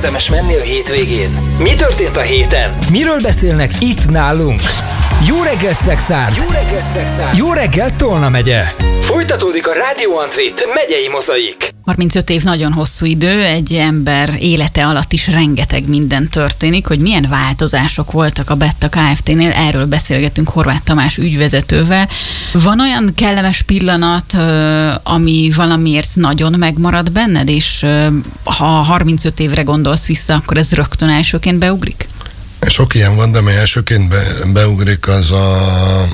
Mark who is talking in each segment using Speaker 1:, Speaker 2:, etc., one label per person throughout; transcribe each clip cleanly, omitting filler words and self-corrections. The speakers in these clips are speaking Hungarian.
Speaker 1: érdemes menni a hétvégén? Mi történt a héten? Miről beszélnek itt nálunk? Jó reggelt, Szexárd! Jó reggelt, Szexárd! Jó reggelt, Tolna megye! Folytatódik a Rádió Antrit megyei mozaik.
Speaker 2: 35 év nagyon hosszú idő, egy ember élete alatt is rengeteg minden történik, hogy milyen változások voltak a Betta Kft-nél, erről beszélgetünk Horváth Tamás ügyvezetővel. Van olyan kellemes pillanat, ami valamiért nagyon megmarad benned, és ha 35 évre gondolsz vissza, akkor ez rögtön elsőként beugrik?
Speaker 3: Sok ilyen van, de ami elsőként beugrik, az a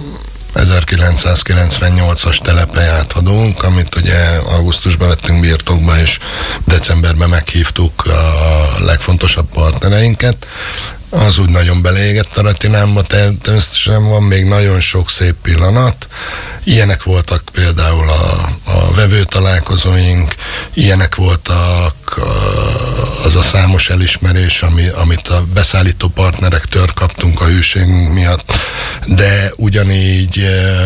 Speaker 3: 1998-as telepejátadónk, amit ugye augusztusban vettünk birtokba, és decemberben meghívtuk a legfontosabb partnereinket. Az úgy nagyon beleégett a retinámba, természetesen van még nagyon sok szép pillanat. Ilyenek voltak például a vevőtalálkozóink, ilyenek voltak az a számos elismerés, amit a beszállító partnerektől kaptunk a hűségünk miatt, de ugyanígy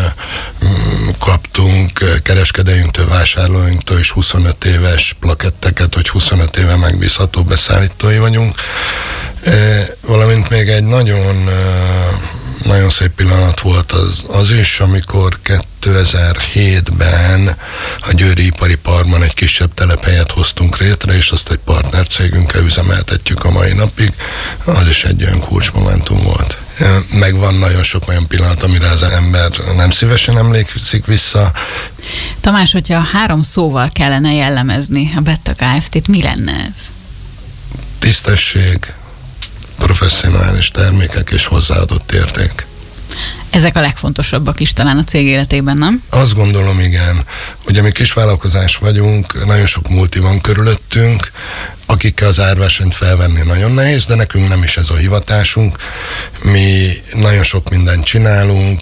Speaker 3: kaptunk kereskedőinktől, vásárlóinktól is 25 éves plaketteket, hogy 25 éve megbízható beszállítói vagyunk. Valamint még egy nagyon szép pillanat volt az is, amikor 2007-ben a Győri Ipari Parkban egy kisebb telephelyet hoztunk létre, és azt egy partnercégünkkel üzemeltetjük a mai napig. Az is egy olyan kulcsmomentum volt. Meg van nagyon sok olyan pillanat, amire az ember nem szívesen emlékszik vissza.
Speaker 2: Tamás, hogyha 3 szóval kellene jellemezni a Betta Kft-t, mi lenne ez?
Speaker 3: Tisztesség, professzionális termékek és hozzáadott érték.
Speaker 2: Ezek a legfontosabbak is talán a cég életében, nem?
Speaker 3: Azt gondolom, igen. Ugye mi kisvállalkozás vagyunk, nagyon sok multi van körülöttünk, akikkel az árversenyt felvenni nagyon nehéz, de nekünk nem is ez a hivatásunk. Mi nagyon sok mindent csinálunk,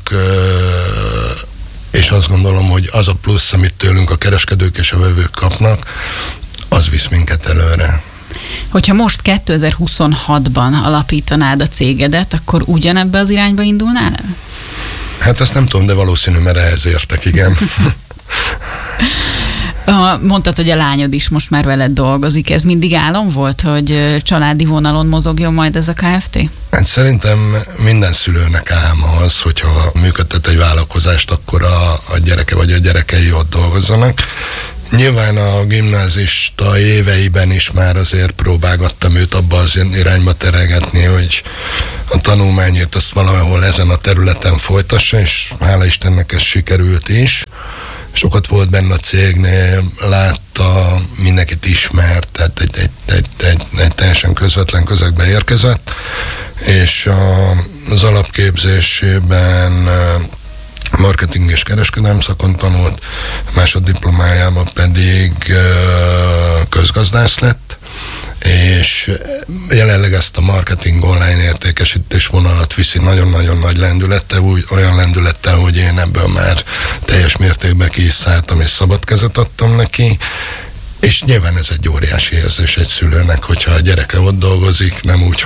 Speaker 3: és azt gondolom, hogy az a plusz, amit tőlünk a kereskedők és a vevők kapnak, az visz minket előre.
Speaker 2: Hogyha most 2026-ban alapítanád a cégedet, akkor ugyanebbe az irányba indulnál el?
Speaker 3: Hát ezt nem tudom, de valószínű, mert ehhez értek, igen.
Speaker 2: Mondtad, hogy a lányod is most már veled dolgozik. Ez mindig álom volt, hogy családi vonalon mozogjon majd ez a Kft?
Speaker 3: Hát szerintem minden szülőnek álma az, hogyha működtet egy vállalkozást, akkor a gyereke vagy a gyerekei ott dolgozzanak. Nyilván a gimnázista éveiben is már azért próbálgattam őt abba az irányba teregetni, hogy a tanulmányét azt valahol ezen a területen folytassa, és hála Istennek ez sikerült is. Sokat volt benne a cégnél, látta, mindenkit ismert, tehát egy teljesen közvetlen közegbe érkezett, és az alapképzésében marketing és kereskedelem szakon tanult, másodiplomájában pedig közgazdász lett, és jelenleg ezt a marketing online értékesítés vonalat viszi nagyon-nagyon nagy lendülettel, olyan lendülettel, hogy én ebből már teljes mértékben ki is szálltam, és szabad kezet adtam neki, és nyilván ez egy óriási érzés egy szülőnek, hogyha a gyereke ott dolgozik, nem úgy,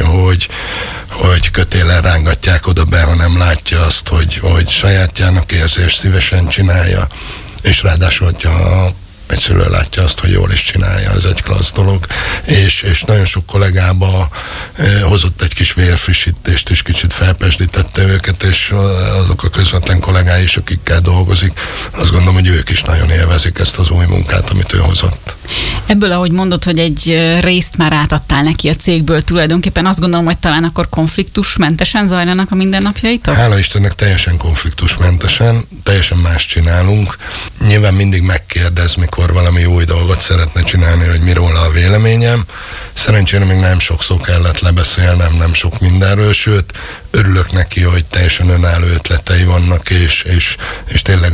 Speaker 3: hogy kötélen rángatják oda be, hanem látja azt, hogy sajátjának érzi, és szívesen csinálja, és ráadásul, hogyha egy szülő látja azt, hogy jól is csinálja, ez egy klassz dolog, és nagyon sok kollégába hozott egy kis vérfrissítést, és kicsit felpesdítette őket, és azok a közvetlen kollégái is, akikkel dolgozik, azt gondolom, hogy ők is nagyon élvezik ezt az új munkát, amit ő hozott.
Speaker 2: Ebből, ahogy mondod, hogy egy részt már átadtál neki a cégből, tulajdonképpen azt gondolom, hogy talán akkor konfliktusmentesen zajlanak a mindennapjaitok?
Speaker 3: Hála Istennek teljesen konfliktusmentesen, teljesen más csinálunk. Nyilván mindig megkérdez, mikor valami új dolgot szeretne csinálni, hogy mi róla a véleményem. Szerencsére még nem sokszor kellett lebeszélnem, nem sok mindenről, sőt, örülök neki, hogy teljesen önálló ötletei vannak, és tényleg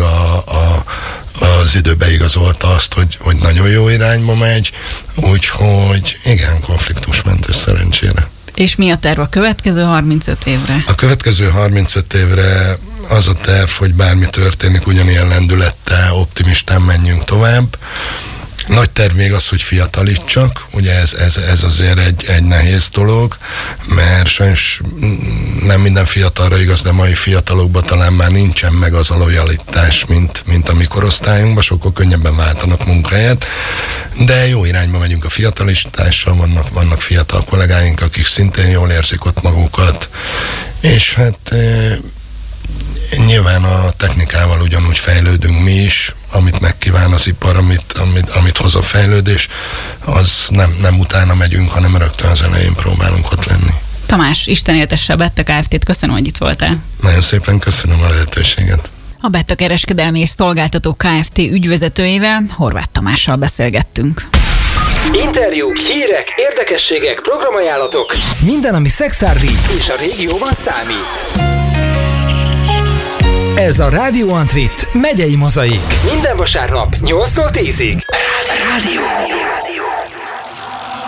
Speaker 3: az idő beigazolta azt, hogy nagyon jó irányba megy, úgyhogy igen, konfliktusmentes szerencsére.
Speaker 2: És mi a terv a következő 35 évre?
Speaker 3: A következő 35 évre az a terv, hogy bármi történik, ugyanilyen lendülettel, optimistán menjünk tovább. Nagy terv még az, hogy fiatalítsak, ugye ez azért egy nehéz dolog, mert sajnos nem minden fiatalra igaz, de mai fiatalokban talán már nincsen meg az a lojalitás, mint a mi korosztályunkban, sokkal könnyebben váltanak munkahelyet, de jó irányba megyünk a fiatalistással, vannak fiatal kollégáink, akik szintén jól érzik ott magukat, és hát nyilván a technikával ugyanúgy fejlődünk mi is, amit megkíván az ipar, amit hoz a fejlődés, az nem utána megyünk, hanem rögtön az elején próbálunk ott lenni.
Speaker 2: Tamás, Isten éltesse a Betta Kft-t, köszönöm, hogy itt voltál.
Speaker 3: Nagyon szépen köszönöm a lehetőséget.
Speaker 2: A Betta Kereskedelmi és Szolgáltató Kft. Ügyvezetőjével, Horváth Tamással beszélgettünk.
Speaker 1: Interjúk, hírek, érdekességek, programajánlatok, minden, ami szexárdi és a régióban számít. Ez a Radio Antrit megyei mozaik. Minden vasárnap 8-tól 10-ig. Rádió.